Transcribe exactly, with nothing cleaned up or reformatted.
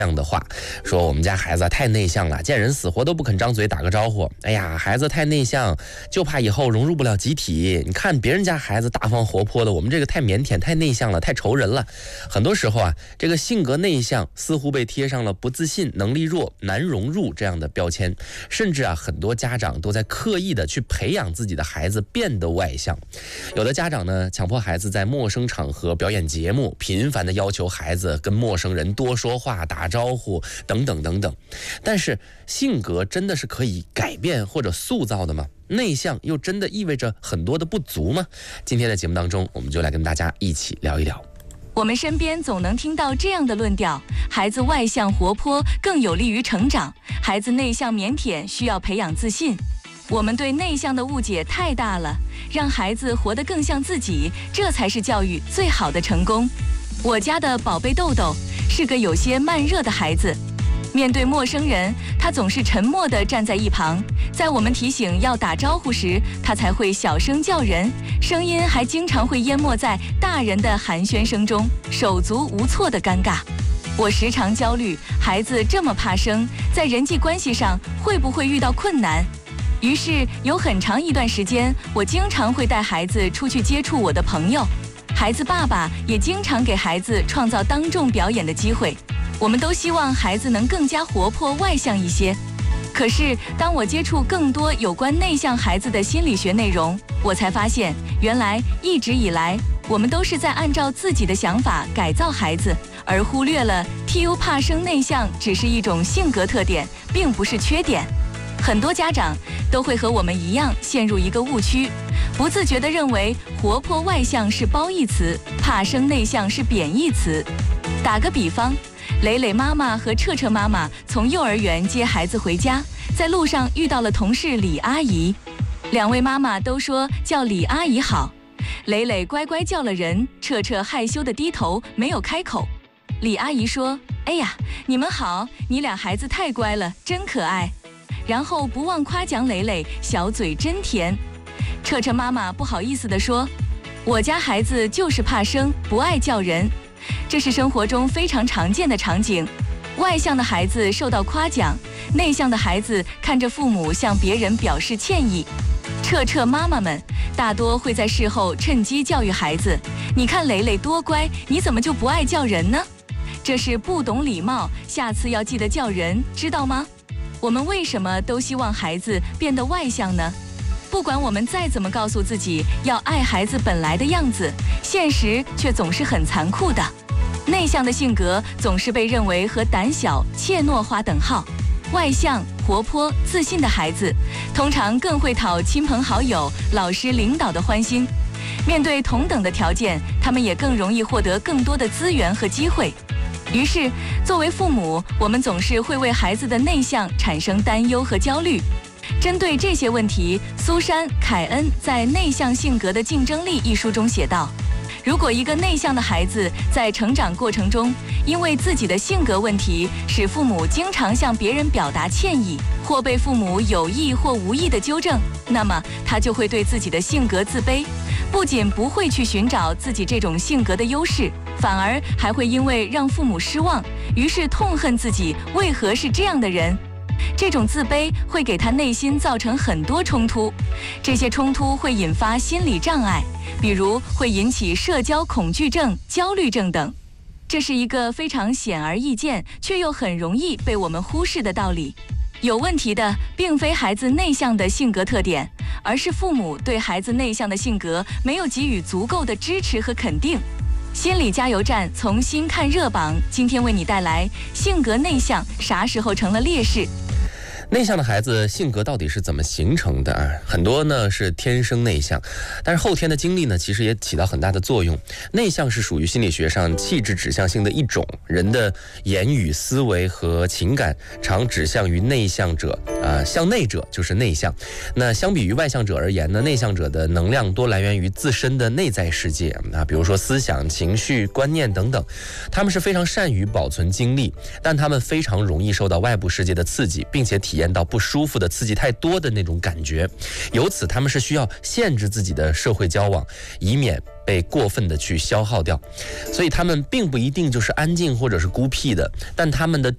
这样的话，说我们家孩子太内向了，见人死活都不肯张嘴打个招呼。哎呀，孩子太内向，就怕以后融入不了集体。你看别人家孩子大方活泼的，我们这个太腼腆、太内向了，太愁人了。很多时候啊，这个性格内向似乎被贴上了不自信、能力弱、难融入这样的标签，甚至啊，很多家长都在刻意的去培养自己的孩子变得外向。有的家长呢，强迫孩子在陌生场合表演节目，频繁的要求孩子跟陌生人多说话、打招呼等等等等。但是性格真的是可以改变或者塑造的吗？内向又真的意味着很多的不足吗？今天的节目当中，我们就来跟大家一起聊一聊。 我们身边总能听到这样的论调：孩子外向活泼更有利于成长，孩子内向腼腆需要培养自信。我们对内向的误解太大了，让孩子活得更像自己，这才是教育最好的成功。我家的宝贝豆豆是个有些慢热的孩子，面对陌生人，他总是沉默地站在一旁，在我们提醒要打招呼时，他才会小声叫人，声音还经常会淹没在大人的寒暄声中，手足无措的尴尬。我时常焦虑，孩子这么怕生，在人际关系上会不会遇到困难？于是有很长一段时间，我经常会带孩子出去接触我的朋友，孩子爸爸也经常给孩子创造当众表演的机会。我们都希望孩子能更加活泼外向一些。可是当我接触更多有关内向孩子的心理学内容，我才发现，原来一直以来我们都是在按照自己的想法改造孩子，而忽略了 T U 怕生内向只是一种性格特点，并不是缺点。很多家长都会和我们一样陷入一个误区，不自觉地认为活泼外向是褒义词，怕生内向是贬义词。打个比方，磊磊妈妈和彻彻妈妈从幼儿园接孩子回家，在路上遇到了同事李阿姨，两位妈妈都说叫李阿姨好。磊磊乖乖叫了人，彻彻害羞地低头没有开口。李阿姨说：“哎呀，你们好，你俩孩子太乖了，真可爱。”然后不忘夸奖磊磊小嘴真甜。彻彻妈妈不好意思地说：“我家孩子就是怕生，不爱叫人。”这是生活中非常常见的场景。外向的孩子受到夸奖，内向的孩子看着父母向别人表示歉意。彻彻妈妈们大多会在事后趁机教育孩子：“你看磊磊多乖，你怎么就不爱叫人呢？”这是不懂礼貌，下次要记得叫人，知道吗？我们为什么都希望孩子变得外向呢？不管我们再怎么告诉自己要爱孩子本来的样子，现实却总是很残酷的。内向的性格总是被认为和胆小、怯懦划等号，外向、活泼、自信的孩子，通常更会讨亲朋好友、老师、领导的欢心。面对同等的条件，他们也更容易获得更多的资源和机会。于是，作为父母，我们总是会为孩子的内向产生担忧和焦虑。针对这些问题，苏珊·凯恩在《内向性格的竞争力》一书中写道：如果一个内向的孩子在成长过程中，因为自己的性格问题，使父母经常向别人表达歉意，或被父母有意或无意的纠正，那么他就会对自己的性格自卑，不仅不会去寻找自己这种性格的优势，反而还会因为让父母失望，于是痛恨自己为何是这样的人。这种自卑会给他内心造成很多冲突，这些冲突会引发心理障碍，比如会引起社交恐惧症、焦虑症等。这是一个非常显而易见，却又很容易被我们忽视的道理。有问题的并非孩子内向的性格特点，而是父母对孩子内向的性格没有给予足够的支持和肯定。心理加油站从新看热榜，今天为你带来性格内向啥时候成了劣势。 内向的孩子性格到底是怎么形成的啊？很多呢是天生内向，但是后天的经历呢其实也起到很大的作用。内向是属于心理学上气质指向性的一种，人的言语、思维和情感常指向于内向者，啊、呃，向内者就是内向。那相比于外向者而言呢，内向者的能量多来源于自身的内在世界啊，比如说思想、情绪、观念等等。他们是非常善于保存精力，但他们非常容易受到外部世界的刺激，并且体验到不舒服的刺激太多的那种感觉，由此他们是需要限制自己的社会交往，以免被过分的去消耗掉。所以他们并不一定就是安静或者是孤僻的，但他们的